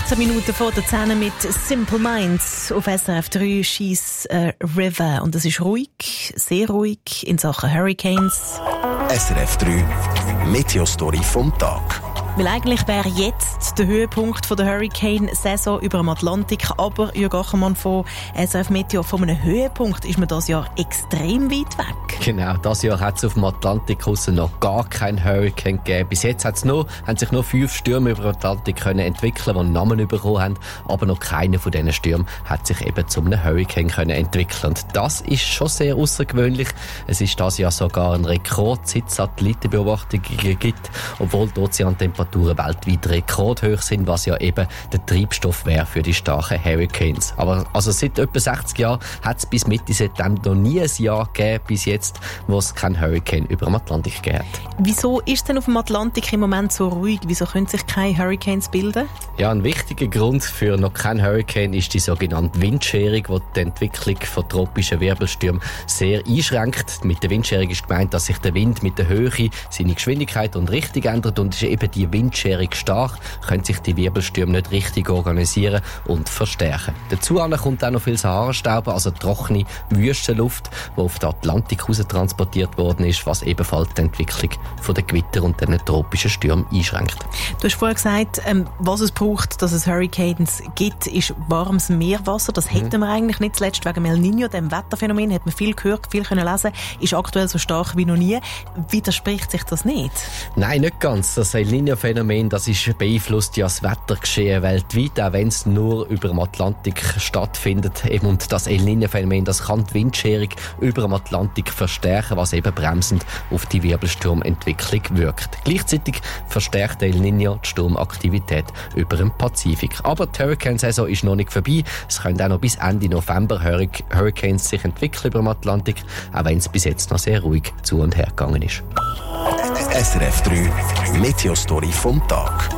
18 Minuten vor der 10 mit Simple Minds auf SRF 3 «She's a River». Und es ist ruhig, sehr ruhig in Sachen Hurricanes. SRF 3 Meteostory vom Tag. Weil eigentlich wäre jetzt der Höhepunkt der Hurricane-Saison über dem Atlantik. Aber Jürg Achermann von SRF Meteo, von einem Höhepunkt ist man das Jahr extrem weit weg. Genau, dieses Jahr hat es auf dem Atlantik noch gar keinen Hurricane gegeben. Bis jetzt haben sich nur 5 Stürme über den Atlantik können entwickeln, die einen Namen bekommen haben. Aber noch keiner von diesen Stürmen hat sich eben zu einem Hurricane können entwickeln. Und das ist schon sehr außergewöhnlich. Es ist dieses Jahr sogar ein Rekord, seit es Satellitenbeobachtungen gibt, obwohl die Ozeantemperaturen weltweit rekordhoch sind, was ja eben der Treibstoff wäre für die starken Hurricanes. Aber also seit etwa 60 Jahren hat es bis Mitte September noch nie ein Jahr gegeben, bis jetzt, wo es kein Hurricane über dem Atlantik gegeben hat. Wieso ist denn auf dem Atlantik im Moment so ruhig? Wieso können sich keine Hurricanes bilden? Ja, ein wichtiger Grund für noch kein Hurricane ist die sogenannte Windscherung, die die Entwicklung von tropischen Wirbelstürmen sehr einschränkt. Mit der Windscherung ist gemeint, dass sich der Wind mit der Höhe seine Geschwindigkeit und Richtung ändert, und ist eben die Windscherung stark, können sich die Wirbelstürme nicht richtig organisieren und verstärken. Dazu kommt auch noch viel Sahara-Staub, also trockene Wüstenluft, die auf den Atlantik raus transportiert worden ist, was ebenfalls die Entwicklung von den Gewitter und den tropischen Stürmen einschränkt. Du hast vorher gesagt, was es braucht, dass es Hurricanes gibt, ist warmes Meerwasser. Das hätten wir eigentlich nicht, zuletzt wegen El Niño, dem Wetterphänomen, hat man viel gehört, viel können lesen, ist aktuell so stark wie noch nie. Widerspricht sich das nicht? Nein, nicht ganz. Das El Niño-Phänomen, das beeinflusst ja das Wettergeschehen weltweit, auch wenn es nur über dem Atlantik stattfindet. Und das El Niño-Phänomen, das kann die Windscherung über dem Atlantik verstärken, was eben bremsend auf die Wirbelsturmentwicklung wirkt. Gleichzeitig verstärkt El Niño die Sturmaktivität über dem Pazifik. Aber die Hurricane-Saison ist noch nicht vorbei. Es können auch noch bis Ende November Hurricanes sich entwickeln über dem Atlantik, auch wenn es bis jetzt noch sehr ruhig zu und her gegangen ist. SRF 3 Meteostory vom Tag.